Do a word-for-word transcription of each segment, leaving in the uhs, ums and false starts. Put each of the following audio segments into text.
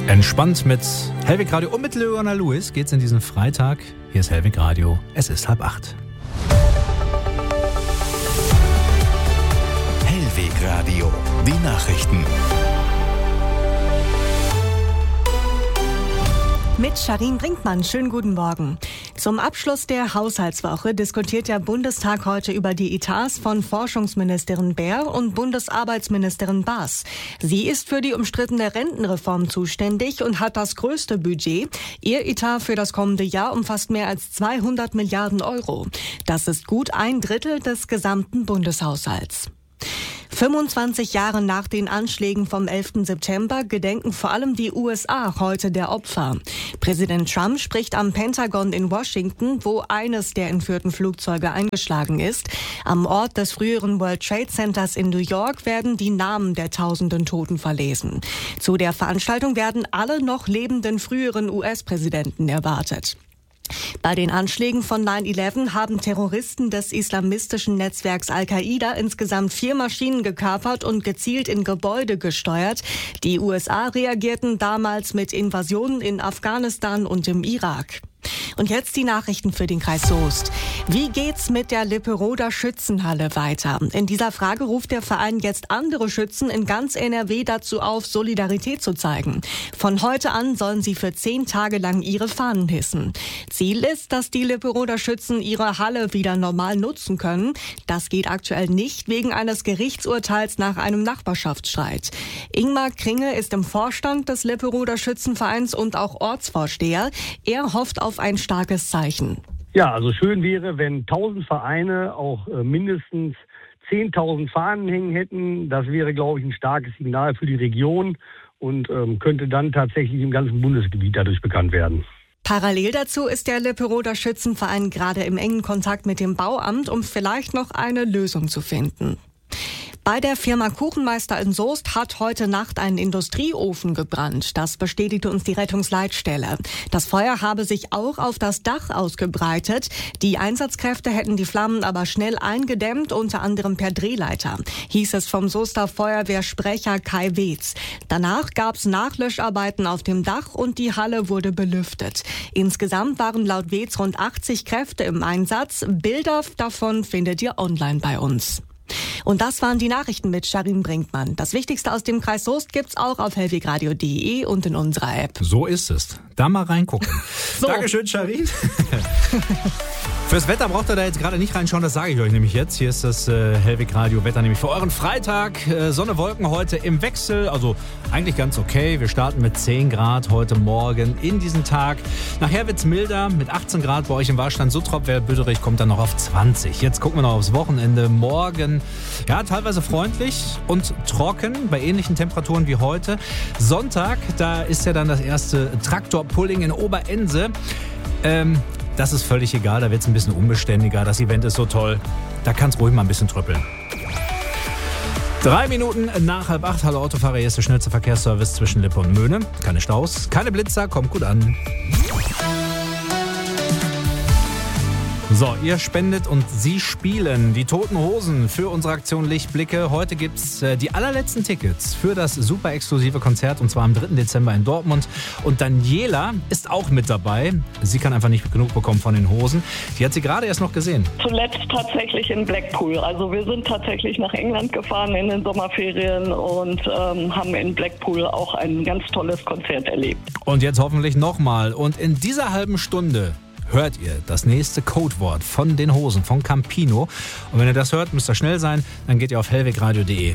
Entspannt mit Hellwig Radio und mit Leona Lewis geht's in diesen Freitag. Hier ist Hellwig Radio. Es ist halb acht. Hellwig Radio. Die Nachrichten. Mit Sharin Brinkmann. Schönen guten Morgen. Zum Abschluss der Haushaltswoche diskutiert der Bundestag heute über die Etats von Forschungsministerin Baer und Bundesarbeitsministerin Baas. Sie ist für die umstrittene Rentenreform zuständig und hat das größte Budget. Ihr Etat für das kommende Jahr umfasst mehr als zweihundert Milliarden Euro. Das ist gut ein Drittel des gesamten Bundeshaushalts. fünfundzwanzig Jahre nach den Anschlägen vom elften September gedenken vor allem die U S A heute der Opfer. Präsident Trump spricht am Pentagon in Washington, wo eines der entführten Flugzeuge eingeschlagen ist. Am Ort des früheren World Trade Centers in New York werden die Namen der tausenden Toten verlesen. Zu der Veranstaltung werden alle noch lebenden früheren U S-Präsidenten erwartet. Bei den Anschlägen von neun elf haben Terroristen des islamistischen Netzwerks Al-Qaida insgesamt vier Maschinen gekapert und gezielt in Gebäude gesteuert. Die U S A reagierten damals mit Invasionen in Afghanistan und im Irak. Und jetzt die Nachrichten für den Kreis Soest. Wie geht's mit der Lipperoder Schützenhalle weiter? In dieser Frage ruft der Verein jetzt andere Schützen in ganz N R W dazu auf, Solidarität zu zeigen. Von heute an sollen sie für zehn Tage lang ihre Fahnen hissen. Ziel ist, dass die Lipperoder Schützen ihre Halle wieder normal nutzen können. Das geht aktuell nicht wegen eines Gerichtsurteils nach einem Nachbarschaftsstreit. Ingmar Kringe ist im Vorstand des Lipperoder Schützenvereins und auch Ortsvorsteher. Er hofft auf ein starkes Zeichen. Ja, also schön wäre, wenn tausend Vereine auch äh, mindestens zehntausend Fahnen hängen hätten. Das wäre, glaube ich, ein starkes Signal für die Region und ähm, könnte dann tatsächlich im ganzen Bundesgebiet dadurch bekannt werden. Parallel dazu ist der Lipperoder Schützenverein gerade im engen Kontakt mit dem Bauamt, um vielleicht noch eine Lösung zu finden. Bei der Firma Kuchenmeister in Soest hat heute Nacht ein Industrieofen gebrannt. Das bestätigte uns die Rettungsleitstelle. Das Feuer habe sich auch auf das Dach ausgebreitet. Die Einsatzkräfte hätten die Flammen aber schnell eingedämmt, unter anderem per Drehleiter, hieß es vom Soester Feuerwehrsprecher Kai Wetz. Danach gab es Nachlöscharbeiten auf dem Dach und die Halle wurde belüftet. Insgesamt waren laut Wetz rund achtzig Kräfte im Einsatz. Bilder davon findet ihr online bei uns. Und das waren die Nachrichten mit Sharin Brinkmann. Das Wichtigste aus dem Kreis Soest gibt's auch auf hellwegradio punkt de und in unserer App. So ist es. Da mal reingucken. So. Dankeschön, Sharin. Fürs Wetter braucht ihr da jetzt gerade nicht reinschauen, das sage ich euch nämlich jetzt. Hier ist das äh, Hellwig Radio Wetter, nämlich für euren Freitag. Äh, Sonne, Wolken heute im Wechsel, also eigentlich ganz okay. Wir starten mit zehn Grad heute Morgen in diesen Tag. Nachher wird's milder mit achtzehn Grad bei euch im Warstein. Suttrop, Böderich kommt dann noch auf zwanzig. Jetzt gucken wir noch aufs Wochenende. Morgen, ja, teilweise freundlich und trocken bei ähnlichen Temperaturen wie heute. Sonntag, da ist ja dann das erste Traktorpulling in Oberense. Ähm, Das ist völlig egal, da wird es ein bisschen unbeständiger. Das Event ist so toll, da kann es ruhig mal ein bisschen tröppeln. Drei Minuten nach halb acht. Hallo Autofahrer, hier ist der schnellste Verkehrsservice zwischen Lippe und Möhne. Keine Staus, keine Blitzer, kommt gut an. So, ihr spendet und Sie spielen die Toten Hosen für unsere Aktion Lichtblicke. Heute gibt's äh, die allerletzten Tickets für das super exklusive Konzert und zwar am dritten Dezember in Dortmund. Und Daniela ist auch mit dabei. Sie kann einfach nicht genug bekommen von den Hosen. Die hat sie gerade erst noch gesehen. Zuletzt tatsächlich in Blackpool. Also wir sind tatsächlich nach England gefahren in den Sommerferien und ähm, haben in Blackpool auch ein ganz tolles Konzert erlebt. Und jetzt hoffentlich nochmal. Und in dieser halben Stunde hört ihr das nächste Codewort von den Hosen, von Campino. Und wenn ihr das hört, müsst ihr schnell sein, dann geht ihr auf hellwegradio punkt de.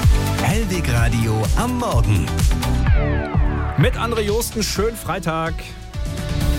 Hellwig Radio am Morgen. Mit André Josten, schönen Freitag.